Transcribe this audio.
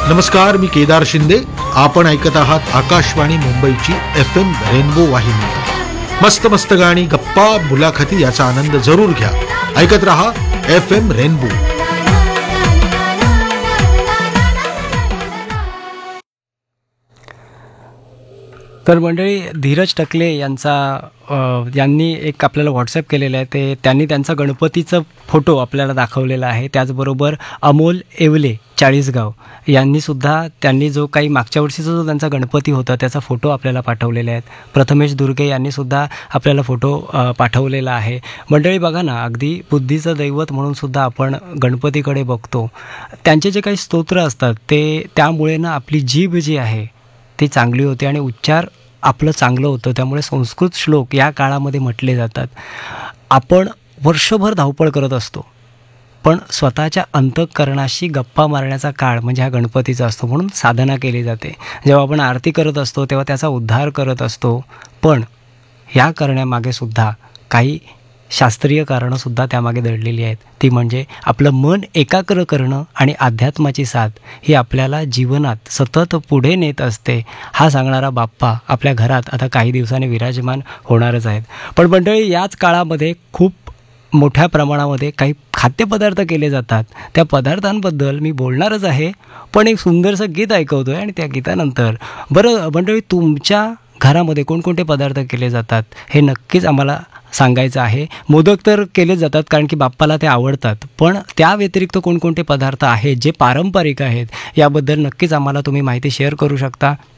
नमस्कार, मी केदार शिंदे. आपण ऐकत आहात आकाशवाणी मुंबईची FM रेनबो वाहिनी. मस्त मस्त गाणी, गप्पा, मुलाखती याचा आनंद जरूर घ्या. ऐकत रहा FM रेनबो. तर मंडळी, धीरज टकले यांनी एक आपल्याला व्हॉट्सॲप केलेलं आहे. त्यांनी त्यांचा गणपतीचा फोटो आपल्याला दाखवलेला आहे. त्याचबरोबर अमोल येवले चाळीसगाव त्यांनी जो काही मागच्या वर्षीचा जो त्यांचा गणपती होता त्याचा फोटो आपल्याला पाठवलेले आहेत. प्रथमेश दुर्गे यांनीसुद्धा आपल्याला फोटो पाठवलेला आहे. मंडळी बघा ना, अगदी बुद्धीचं दैवत म्हणून सुद्धा आपण गणपतीकडे बघतो. त्यांचे जे काही स्तोत्र असतात त्यामुळे ना आपली जीभ जी आहे ती चांगली होते आणि उच्चार आपलं चांगलं होतं. त्यामुळे संस्कृत श्लोक या काळामध्ये म्हटले जातात. आपण वर्षभर धावपळ करत असतो, पण स्वतःच्या अंतःकरणाशी गप्पा मारण्याचा काळ म्हणजे हा गणपतीचा असतो. म्हणून साधना केली जाते. जेव्हा आपण आरती करत असतो तेव्हा त्याचा उद्धार करत असतो. पण ह्या करण्यामागे सुद्धा काही शास्त्रीय कारणंसुद्धा त्यामागे दडलेली आहेत. ती म्हणजे आपलं मन एकाग्र करणं आणि अध्यात्माची साथ ही आपल्याला जीवनात सतत पुढे नेत असते. हा सांगणारा बाप्पा आपल्या घरात आता काही दिवसांनी विराजमान होणारच आहेत. पण मंडळी, याच काळामध्ये खूप मोठ्या प्रमाणामध्ये काही खाद्यपदार्थ केले जातात. त्या पदार्थांबद्दल मी बोलणारच आहे, पण एक सुंदरसं गीत ऐकवतो आहे आणि त्या गीतानंतर बरं मंडळी, तुमच्या घरामध्ये कोणकोणते पदार्थ केले जातात हे नक्कीच आम्हाला सांगायचं आहे. मोदक तर केले जातात कारण की बाप्पाला ते आवडतात, पण त्या व्यतिरिक्त कोणकोणते पदार्थ आहेत जे पारंपरिक आहेत याबद्दल नक्कीच आम्हाला तुम्ही माहिती शेअर करू शकता.